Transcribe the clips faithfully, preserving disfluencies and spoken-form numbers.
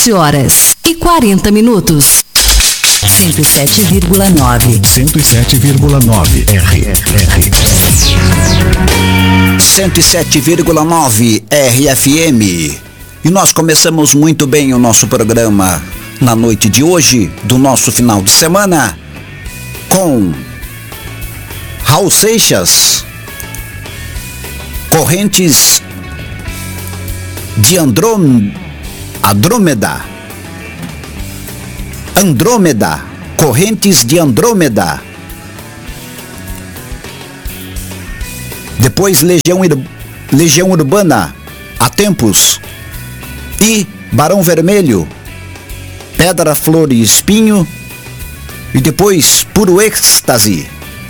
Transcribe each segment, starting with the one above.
sete horas e quarenta minutos. cento e sete vírgula nove. cento e sete vírgula nove R R. cento e sete vírgula nove R F M. E nós começamos muito bem o nosso programa na noite de hoje, do nosso final de semana, com Raul Seixas, Correntes de Androm... Andrômeda. Andrômeda, Correntes de Andrômeda. Depois Legião, Legião Urbana, Há Tempos. E Barão Vermelho, Pedra, Flor e Espinho. E depois Puro Êxtase.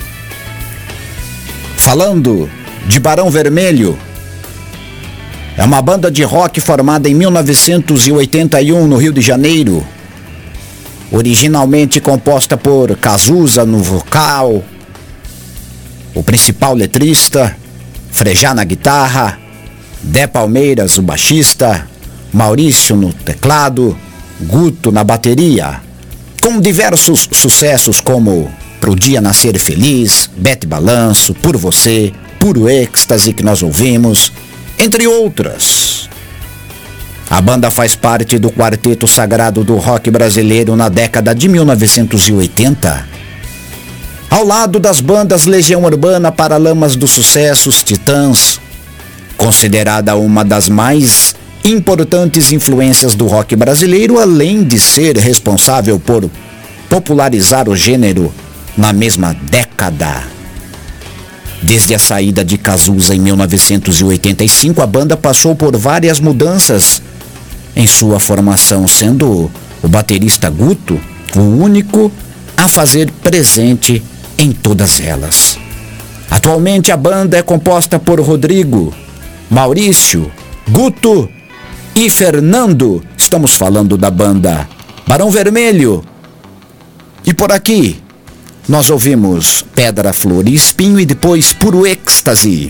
Falando de Barão Vermelho, é uma banda de rock formada em mil novecentos e oitenta e um no Rio de Janeiro. Originalmente composta por Cazuza no vocal, o principal letrista, Frejá na guitarra, Dé Palmeiras, o baixista, Maurício no teclado, Guto na bateria, com diversos sucessos como Pro Dia Nascer Feliz, Bete Balanço, Por Você, Puro Êxtase que nós ouvimos, entre outras. A banda faz parte do quarteto sagrado do rock brasileiro na década de mil novecentos e oitenta. Ao lado das bandas Legião Urbana, Paralamas do Sucesso, Titãs, considerada uma das mais importantes influências do rock brasileiro, além de ser responsável por popularizar o gênero na mesma década. Desde a saída de Cazuza em mil novecentos e oitenta e cinco, a banda passou por várias mudanças em sua formação, sendo o baterista Guto o único a fazer presente em todas elas. Atualmente a banda é composta por Rodrigo, Maurício, Guto e Fernando. Estamos falando da banda Barão Vermelho. E por aqui nós ouvimos Pedra, Flor e Espinho e depois Puro Êxtase.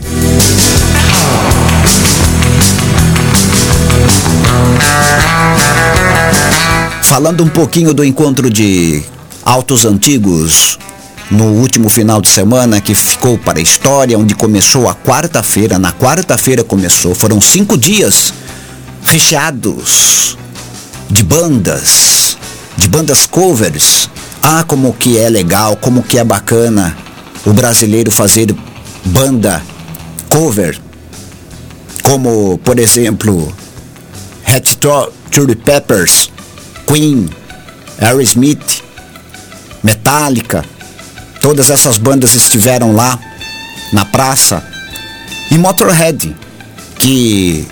Falando um pouquinho do encontro de Autos Antigos no último final de semana, que ficou para a história, onde começou a quarta-feira. Na quarta-feira começou, foram cinco dias fechados de bandas, de bandas covers. Ah, como que é legal, como que é bacana o brasileiro fazer banda cover, como, por exemplo, Red Hot Chili Peppers, Queen, Aerosmith, Metallica. Todas essas bandas estiveram lá na praça. E Motorhead, que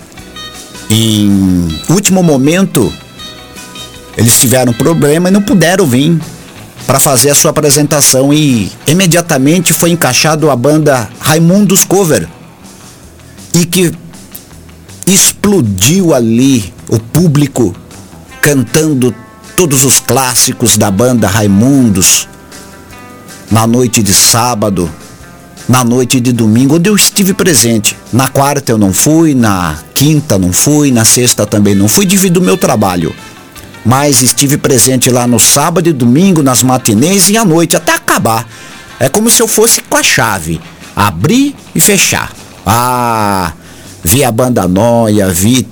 em último momento eles tiveram problema e não puderam vir para fazer a sua apresentação, e imediatamente foi encaixado a banda Raimundos Cover, e que explodiu ali o público cantando todos os clássicos da banda Raimundos na noite de sábado, na noite de domingo, onde eu estive presente. Na quarta eu não fui, na quinta não fui, na sexta também não fui, devido ao meu trabalho. Mas estive presente lá no sábado e domingo, nas matinês e à noite, até acabar. É como se eu fosse com a chave, abrir e fechar. Ah, vi a banda Noia, vi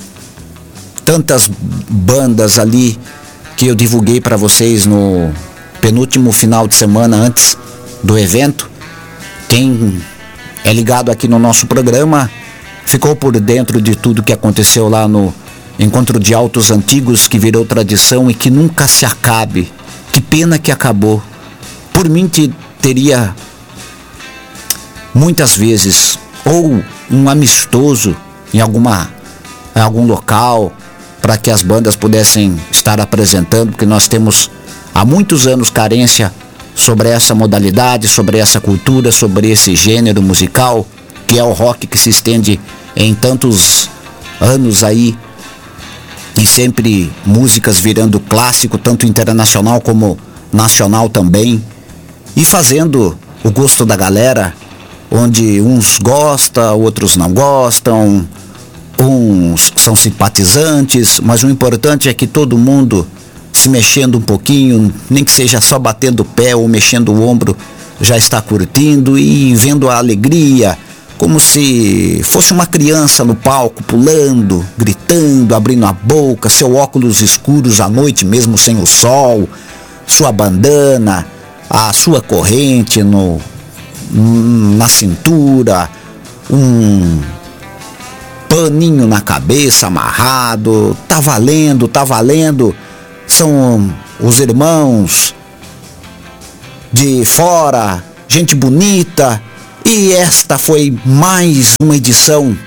tantas bandas ali que eu divulguei para vocês no penúltimo final de semana antes do evento. Quem é ligado aqui no nosso programa ficou por dentro de tudo que aconteceu lá no Encontro de Autos Antigos, que virou tradição e que nunca se acabe. Que pena que acabou. Por mim te, teria muitas vezes ou um amistoso em alguma em algum local para que as bandas pudessem estar apresentando, porque nós temos há muitos anos carência sobre essa modalidade, sobre essa cultura, sobre esse gênero musical que é o rock, que se estende em tantos anos aí, e sempre músicas virando clássico, tanto internacional como nacional também, e fazendo o gosto da galera, onde uns gostam, outros não gostam, uns são simpatizantes, mas o importante é que todo mundo se mexendo um pouquinho, nem que seja só batendo o pé ou mexendo o ombro, já está curtindo e vendo a alegria, como se fosse uma criança no palco, pulando, gritando, abrindo a boca, seu óculos escuros à noite mesmo sem o sol, sua bandana, a sua corrente no, na cintura, um paninho na cabeça amarrado, tá valendo, tá valendo. São os irmãos de fora, gente bonita. E esta foi mais uma edição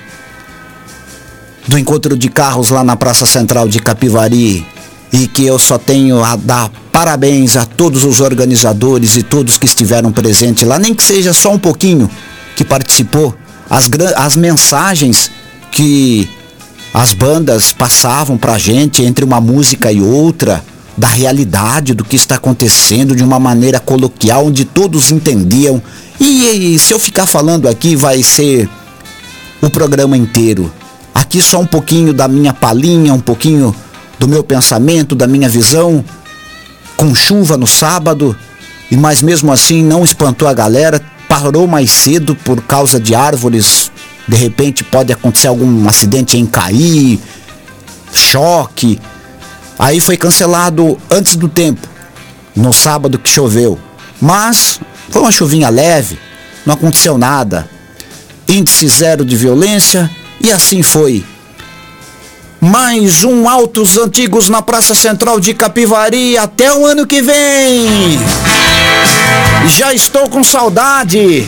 do Encontro de Carros lá na Praça Central de Capivari, e que eu só tenho a dar parabéns a todos os organizadores e todos que estiveram presentes lá, nem que seja só um pouquinho que participou, as, as mensagens que as bandas passavam pra gente entre uma música e outra, da realidade do que está acontecendo de uma maneira coloquial, onde todos entendiam. E, e se eu ficar falando aqui vai ser o programa inteiro. Aqui só um pouquinho da minha palhinha, um pouquinho do meu pensamento, da minha visão, com chuva no sábado, e mas mesmo assim não espantou a galera, parou mais cedo por causa de árvores, de repente pode acontecer algum acidente em cair, choque. Aí foi cancelado antes do tempo, no sábado que choveu, mas foi uma chuvinha leve, não aconteceu nada, índice zero de violência, e assim foi. Mais um Autos Antigos na Praça Central de Capivari, até o ano que vem. Já estou com saudade.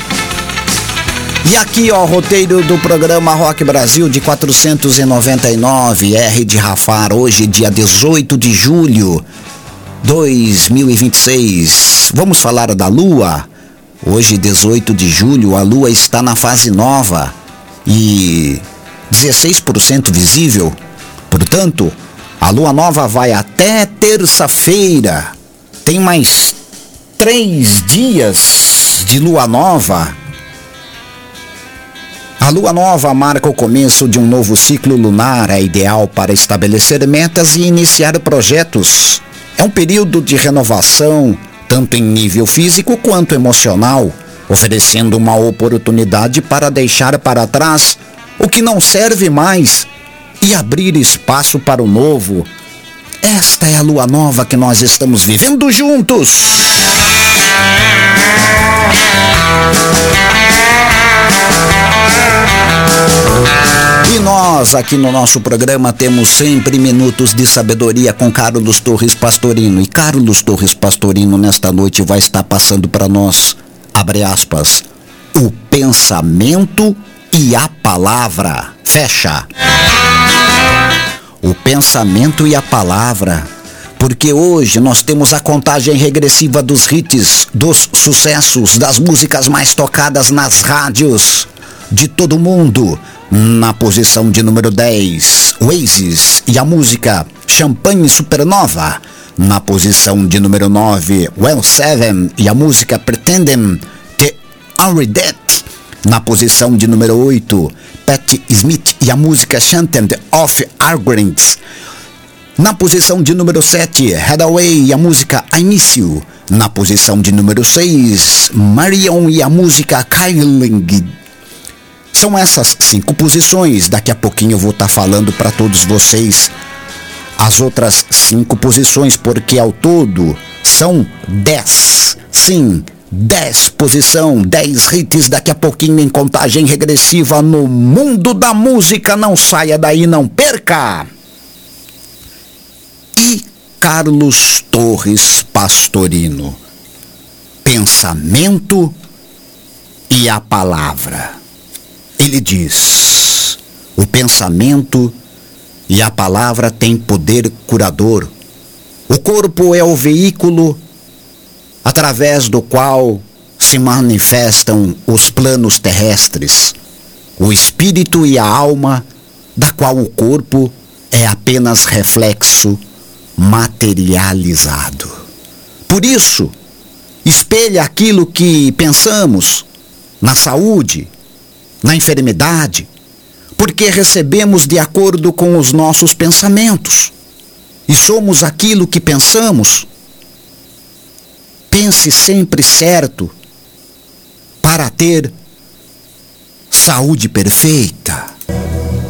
E aqui, ó, o roteiro do programa Rock Brasil de quatrocentos e noventa e nove, R de Rafar, hoje dia dezoito de julho de dois mil e vinte e seis. Vamos falar da Lua. Hoje, dezoito de julho, a Lua está na fase nova e dezesseis por cento visível. Portanto, a Lua nova vai até terça-feira. Tem mais três dias de Lua nova. A Lua nova marca o começo de um novo ciclo lunar, é ideal para estabelecer metas e iniciar projetos. É um período de renovação, tanto em nível físico quanto emocional, oferecendo uma oportunidade para deixar para trás o que não serve mais e abrir espaço para o novo. Esta é a Lua nova que nós estamos vivendo juntos. E nós aqui no nosso programa temos sempre minutos de sabedoria com Carlos Torres Pastorino. E Carlos Torres Pastorino nesta noite vai estar passando para nós, abre aspas, o pensamento e a palavra, fecha. O pensamento e a palavra, porque hoje nós temos a contagem regressiva dos hits, dos sucessos, das músicas mais tocadas nas rádios de todo mundo. Na posição de número dez, Oasis e a música Champagne Supernova. Na posição de número nove, Well Seven e a música Pretending que Are Dead. Na posição de número oito, Patti Smith e a música Chanting of Arguments. Na posição de número sete, Hathaway e a música I Miss You. Na posição de número seis, Marion e a música Kyling. São essas cinco posições. Daqui a pouquinho eu vou estar falando para todos vocês as outras cinco posições, porque ao todo são dez. Sim, dez posição, dez hits daqui a pouquinho em contagem regressiva no mundo da música. Não saia daí, não perca! E Carlos Torres Pastorino, pensamento e a palavra. Ele diz: o pensamento e a palavra têm poder curador. O corpo é o veículo através do qual se manifestam os planos terrestres. O espírito e a alma, da qual o corpo é apenas reflexo materializado. Por isso, espelha aquilo que pensamos na saúde, na enfermidade. porque recebemos de acordo com os nossos pensamentos. E somos aquilo que pensamos. Pense sempre certo para ter saúde perfeita.